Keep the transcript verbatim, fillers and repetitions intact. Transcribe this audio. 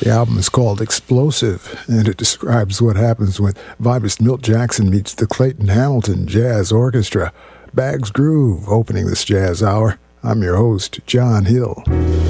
The album is called Explosive, and it describes what happens when vibist Milt Jackson meets the Clayton Hamilton Jazz Orchestra. Bags Groove opening this jazz hour. I'm your host, John Hill.